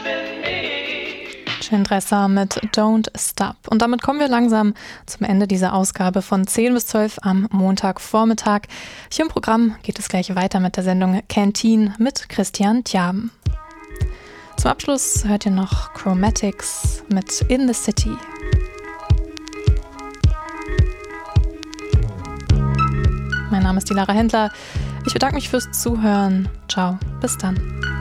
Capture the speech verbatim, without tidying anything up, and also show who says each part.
Speaker 1: Gin Dresser mit Don't Stop. Und damit kommen wir langsam zum Ende dieser Ausgabe von zehn bis zwölf am Montagvormittag. Hier im Programm geht es gleich weiter mit der Sendung Canteen mit Christian Tjaben. Zum Abschluss hört ihr noch Chromatics mit In the City. Mein Name ist die Lara Händler. Ich bedanke mich fürs Zuhören. Ciao, bis dann.